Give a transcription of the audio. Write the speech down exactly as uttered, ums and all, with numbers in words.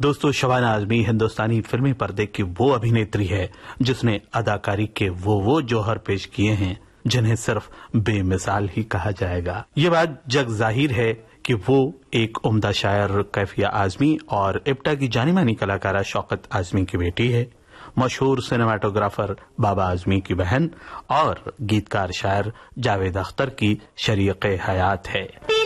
दोस्तों, शबाना आजमी हिंदुस्तानी फिल्मी पर्दे की वो अभिनेत्री है जिसने अदाकारी के वो वो जौहर पेश किए हैं जिन्हें सिर्फ बेमिसाल ही कहा जाएगा। ये बात जग जाहिर है कि वो एक उम्दा शायर कैफिया आजमी और इप्टा की जानी मानी कलाकारा शौकत आजमी की बेटी है, मशहूर सिनेमाटोग्राफर बाबा आजमी की बहन और गीतकार शायर जावेद अख्तर की शरीक हयात है।